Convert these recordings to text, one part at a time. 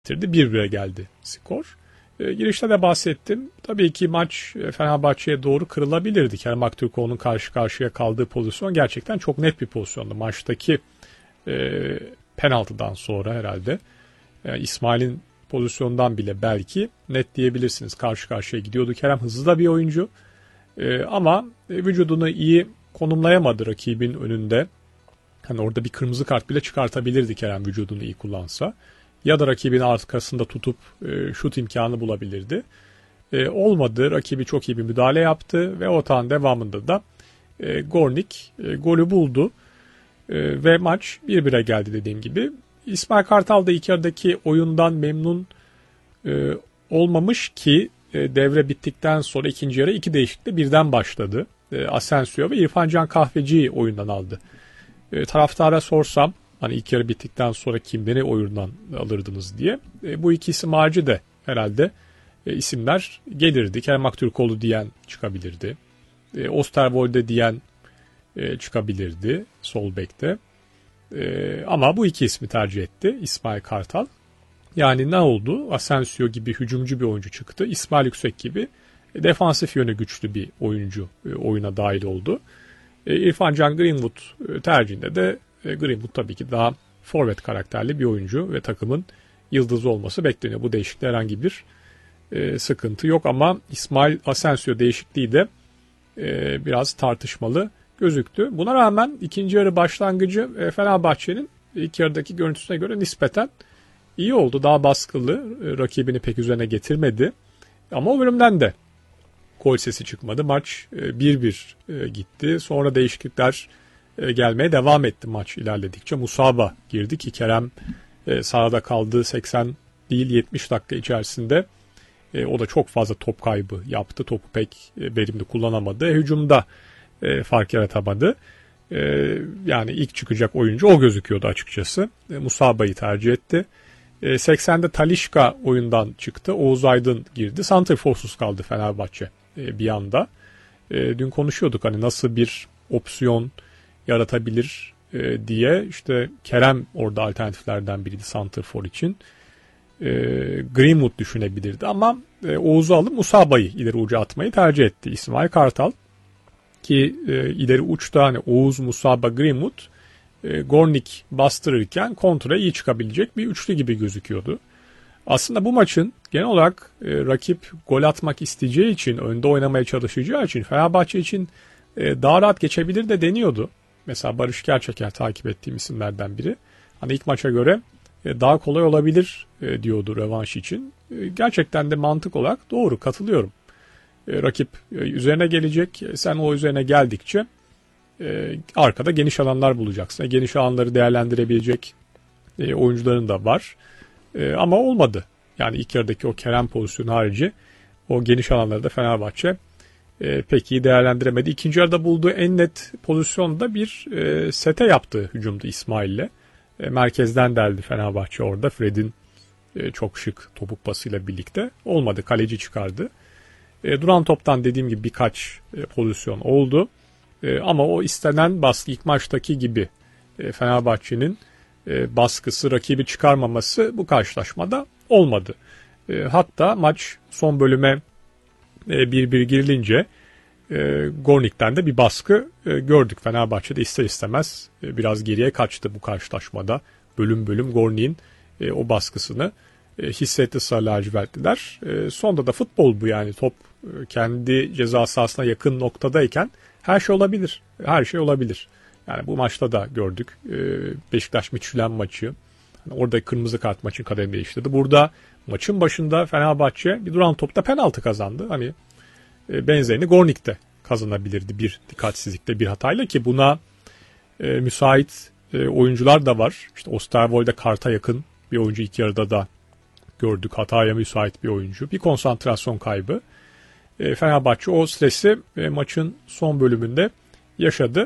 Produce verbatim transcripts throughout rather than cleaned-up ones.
bir bire geldi skor. E, girişte de bahsettim. Tabii ki maç Fenerbahçe'ye doğru kırılabilirdi. Kerem Aktürkoğlu'nun karşı karşıya kaldığı pozisyon gerçekten çok net bir pozisyondu. Maçtaki e, penaltıdan sonra herhalde e, İsmail'in pozisyondan bile belki net diyebilirsiniz. Karşı karşıya gidiyordu. Kerem hızlı da bir oyuncu. E, ama e, vücudunu iyi konumlayamadı rakibin önünde. Hani orada bir kırmızı kart bile çıkartabilirdi Kerem vücudunu iyi kullansa. Ya da rakibin arkasında tutup e, şut imkanı bulabilirdi. E, olmadı. Rakibi çok iyi bir müdahale yaptı ve ortağın devamında da e, Gornik e, golü buldu. E, ve maç bir bire geldi dediğim gibi. İsmail Kartal da ilk yarıdaki oyundan memnun e, olmamış ki e, devre bittikten sonra ikinci yarı iki değişiklikle birden başladı. E, Asensio ve İrfan Can Kahveci'yi oyundan aldı. E, taraftara sorsam hani ilk yarı bittikten sonra kimleri oyundan alırdınız diye. E, bu iki isim harici de herhalde e, isimler gelirdi. Kerem Aktürkoğlu diyen çıkabilirdi. E, Osterwolde diyen e, çıkabilirdi sol bekte. E, ama bu iki ismi tercih etti İsmail Kartal. Yani ne oldu? Asensio gibi hücumcu bir oyuncu çıktı. İsmail Yüksek gibi e, defansif yönü güçlü bir oyuncu e, oyuna dahil oldu. E, İrfan Can Greenwood e, tercihinde de e, Greenwood tabii ki daha forvet karakterli bir oyuncu ve takımın yıldızı olması bekleniyor. Bu değişiklikte herhangi bir e, sıkıntı yok ama İsmail Asensio değişikliği de e, biraz tartışmalı gözüktü. Buna rağmen ikinci yarı başlangıcı e, Fenerbahçe'nin ilk yarıdaki görüntüsüne göre nispeten iyi oldu. Daha baskılı, e, rakibini pek üzerine getirmedi. Ama o bölümden de gol sesi çıkmadı. Maç e, bir bir e, gitti. Sonra değişiklikler e, gelmeye devam etti maç ilerledikçe. Musaba girdi ki Kerem e, sahada kaldığı seksen değil yetmiş dakika içerisinde e, o da çok fazla top kaybı yaptı. Topu pek e, verimli kullanamadı. E, hücumda e, fark yaratamadı. E, yani ilk çıkacak oyuncu o gözüküyordu açıkçası. E, Musaba'yı tercih etti. E, seksende Talisca oyundan çıktı. Oğuz Aydın girdi. Santrforsuz kaldı Fenerbahçe e, bir anda. E, dün konuşuyorduk hani nasıl bir opsiyon yaratabilir e, diye. İşte Kerem orada alternatiflerden biriydi santrfor için. E, Greenwood düşünebilirdi ama e, Oğuz'u alıp Musaba'yı ileri uca atmayı tercih etti İsmail Kartal. Ki e, ileri uçta hani Oğuz, Musaba, Greenwood e, Gornik bastırırken kontra iyi çıkabilecek bir üçlü gibi gözüküyordu. Aslında bu maçın genel olarak e, rakip gol atmak isteyeceği için, önde oynamaya çalışacağı için Fenerbahçe için e, daha rahat geçebilir de deniyordu. Mesela Barış Gerçeker takip ettiğim isimlerden biri. Hani ilk maça göre e, daha kolay olabilir e, diyordu rövanş için. E, gerçekten de mantık olarak doğru, katılıyorum. E, rakip e, üzerine gelecek. E, sen o üzerine geldikçe e, arkada geniş alanlar bulacaksın. E, geniş alanları değerlendirebilecek e, oyuncuların da var. E, ama olmadı. Yani ilk yarıdaki o Kerem pozisyonu harici o geniş alanları da Fenerbahçe e, pek iyi değerlendiremedi. İkinci yarıda bulduğu en net pozisyonda bir e, sete yaptığı hücumdu İsmail'le. E, merkezden deldi Fenerbahçe orada. Fred'in e, çok şık topuk pasıyla birlikte. Olmadı. Kaleci çıkardı. E, duran toptan dediğim gibi birkaç e, pozisyon oldu. E, ama o istenen baskı ilk maçtaki gibi e, Fenerbahçe'nin e, baskısı, rakibi çıkarmaması bu karşılaşmada olmadı. E, hatta maç son bölüme e, bir bir girilince e, Gornik'ten de bir baskı e, gördük. Fenerbahçe'de ister istemez e, biraz geriye kaçtı bu karşılaşmada. Bölüm bölüm Gornik'in e, o baskısını e, hissetti sarı lacivertliler. E, sonda da futbol bu yani top e, kendi ceza sahasına yakın noktadayken her şey olabilir. Her şey olabilir. Yani bu maçta da gördük. E, Beşiktaş Midtjylland maçı. Yani orada kırmızı kart maçın kaderini değiştirdi. Burada maçın başında Fenerbahçe bir duran topta penaltı kazandı. Hani e, benzerini Gornik'te kazanabilirdi bir dikkatsizlikle, bir hatayla ki buna e, müsait e, oyuncular da var. İşte Osterwolde karta yakın bir oyuncu ilk yarıda da gördük. Hataya müsait bir oyuncu. Bir konsantrasyon kaybı. E, Fenerbahçe o stresi e, maçın son bölümünde yaşadı.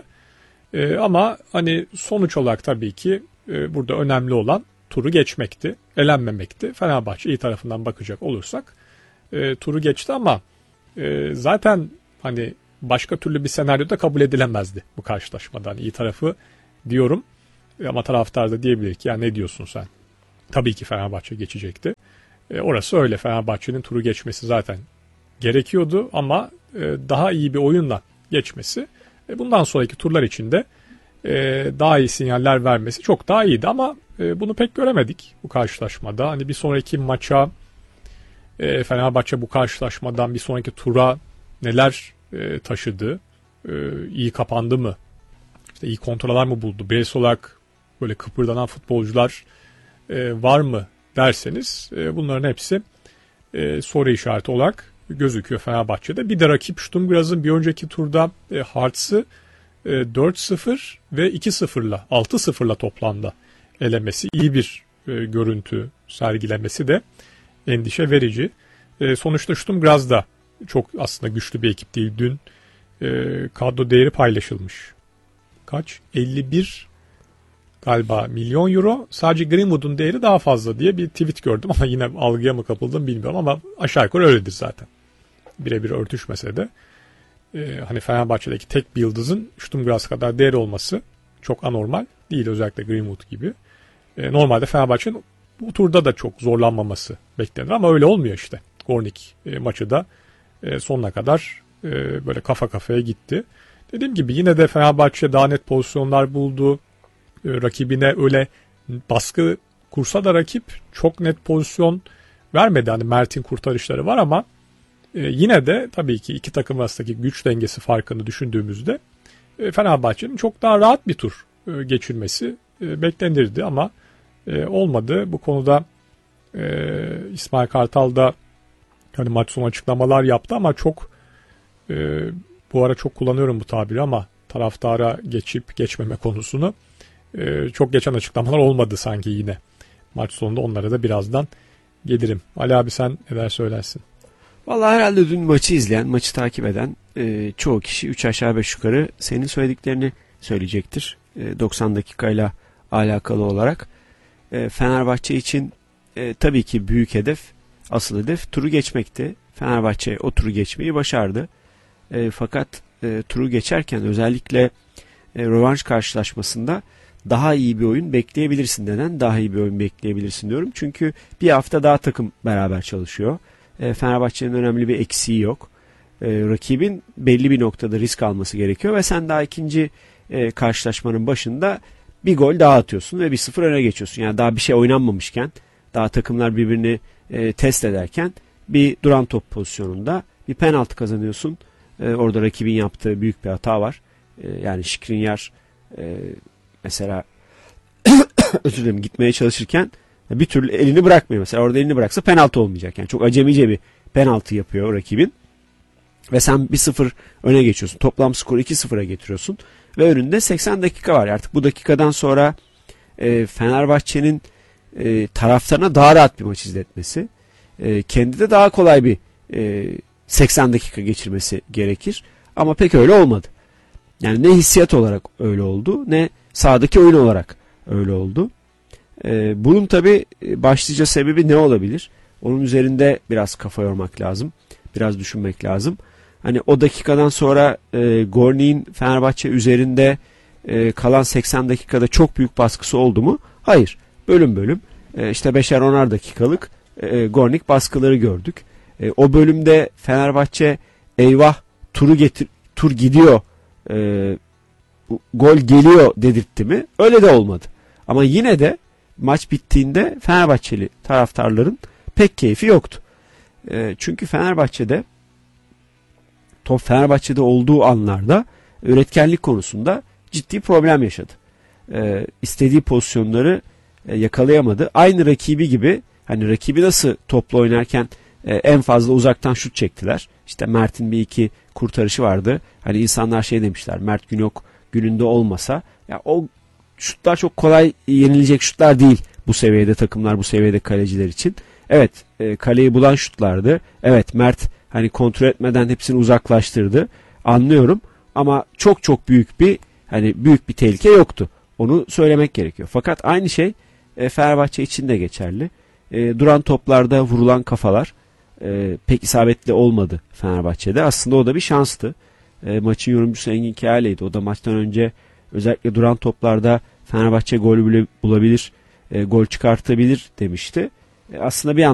E, ama hani sonuç olarak tabii ki e, burada önemli olan turu geçmekti. Elenmemekti. Fenerbahçe iyi tarafından bakacak olursak e, turu geçti ama e, zaten hani başka türlü bir senaryoda kabul edilemezdi bu karşılaşmadan. İyi tarafı diyorum ama taraftar da diyebilir ki ya ne diyorsun sen? tabii ki Fenerbahçe geçecekti. E, orası öyle. Fenerbahçe'nin turu geçmesi zaten gerekiyordu ama e, daha iyi bir oyunla geçmesi e, bundan sonraki turlar için de e, daha iyi sinyaller vermesi çok daha iyiydi ama e, bunu pek göremedik bu karşılaşmada. Hani bir sonraki maça e, Fenerbahçe bu karşılaşmadan bir sonraki tura neler e, taşıdı? E, iyi kapandı mı? İşte iyi kontroller mı buldu? Bireysel olarak böyle kıpırdanan futbolcular e, var mı derseniz e, bunların hepsi e, soru işareti olarak gözüküyor Fenerbahçe'de. Bir de rakip Sturm Graz'ın bir önceki turda e, Hearts'ı e, dört sıfır ve iki sıfırla altı sıfırla toplamda elemesi, iyi bir e, görüntü sergilemesi de endişe verici. E, sonuçta Sturm Graz da çok aslında güçlü bir ekip değil. Dün e, kadro değeri paylaşılmış. Kaç? elli bir galiba milyon euro. Sadece Greenwood'un değeri daha fazla diye bir tweet gördüm ama yine algıya mı kapıldım bilmiyorum ama aşağı yukarı öyledir zaten. Birebir örtüşmese de e, hani Fenerbahçe'deki tek bir yıldızın Sturm Graz kadar değeri olması çok anormal değil, özellikle Greenwood gibi. E, normalde Fenerbahçe'nin bu turda da çok zorlanmaması beklenir ama öyle olmuyor işte. Gornik e, maçı da e, sonuna kadar e, böyle kafa kafaya gitti. Dediğim gibi yine de Fenerbahçe daha net pozisyonlar buldu. E, rakibine öyle baskı kursa da rakip çok net pozisyon vermedi. Hani Mert'in kurtarışları var ama e, yine de tabii ki iki takım arasındaki güç dengesi farkını düşündüğümüzde e, Fenerbahçe'nin çok daha rahat bir tur e, geçirmesi e, beklenirdi ama e, olmadı. Bu konuda e, İsmail Kartal da hani maç sonu açıklamalar yaptı ama çok e, bu ara çok kullanıyorum bu tabiri ama taraftara geçip geçmeme konusunu e, çok geçen açıklamalar olmadı sanki yine. Maç sonunda onlara da birazdan gelirim. Ali abi sen neler söylersin? Vallahi herhalde dün maçı izleyen, maçı takip eden e, çoğu kişi üç aşağı beş yukarı senin söylediklerini söyleyecektir. E, doksan dakikayla alakalı olarak. E, Fenerbahçe için e, tabii ki büyük hedef, asıl hedef turu geçmekti. Fenerbahçe o turu geçmeyi başardı. E, fakat e, turu geçerken özellikle e, rövanş karşılaşmasında daha iyi bir oyun bekleyebilirsin. Neden daha iyi bir oyun bekleyebilirsin diyorum. Çünkü bir hafta daha takım beraber çalışıyor. E, Fenerbahçe'nin önemli bir eksiği yok. E, rakibin belli bir noktada risk alması gerekiyor ve sen daha ikinci e, karşılaşmanın başında bir gol daha atıyorsun ve bir sıfır öne geçiyorsun. Yani daha bir şey oynanmamışken, daha takımlar birbirini e, test ederken bir duran top pozisyonunda bir penaltı kazanıyorsun. E, orada rakibin yaptığı büyük bir hata var. E, yani Skriniar e, mesela özür dilerim gitmeye çalışırken bir türlü elini bırakmıyor. Mesela orada elini bıraksa penaltı olmayacak. Yani çok acemice bir penaltı yapıyor rakibin. Ve sen bir sıfır öne geçiyorsun. Toplam skoru iki sıfıra getiriyorsun. Ve önünde seksen dakika var. Artık bu dakikadan sonra e, Fenerbahçe'nin e, taraftarına daha rahat bir maç izletmesi, e, kendi de daha kolay bir e, seksen dakika geçirmesi gerekir. Ama pek öyle olmadı. Yani ne hissiyat olarak öyle oldu, ne sahadaki oyun olarak öyle oldu. E, bunun tabii başlıca sebebi ne olabilir? Onun üzerinde biraz kafa yormak lazım. Biraz düşünmek lazım. Hani o dakikadan sonra e, Gornik'in Fenerbahçe üzerinde e, kalan seksen dakikada çok büyük baskısı oldu mu? Hayır. Bölüm bölüm e, işte beşer onar dakikalık e, Gornik baskıları gördük. E, o bölümde Fenerbahçe eyvah turu getir tur gidiyor e, gol geliyor dedirtti mi? Öyle de olmadı. Ama yine de maç bittiğinde Fenerbahçeli taraftarların pek keyfi yoktu. E, çünkü Fenerbahçe'de top Fenerbahçe'de olduğu anlarda üretkenlik konusunda ciddi problem yaşadı. E, istediği pozisyonları e, yakalayamadı. Aynı rakibi gibi hani rakibi nasıl topla oynarken e, en fazla uzaktan şut çektiler. İşte Mert'in bir iki kurtarışı vardı. Hani insanlar şey demişler, Mert Günok gününde olmasa ya o şutlar çok kolay yenilecek şutlar değil bu seviyede takımlar, bu seviyede kaleciler için. Evet, e, kaleyi bulan şutlardı. Evet, Mert hani kontrol etmeden hepsini uzaklaştırdı. Anlıyorum ama çok çok büyük bir hani büyük bir tehlike yoktu. Onu söylemek gerekiyor. Fakat aynı şey e, Fenerbahçe için de geçerli. E, duran toplarda vurulan kafalar e, pek isabetli olmadı Fenerbahçe'de. Aslında o da bir şanstı. E, maçın yorumcusu Engin Kayale'ydi. O da maçtan önce özellikle duran toplarda Fenerbahçe golü bile bulabilir e, gol çıkartabilir demişti. E, aslında bir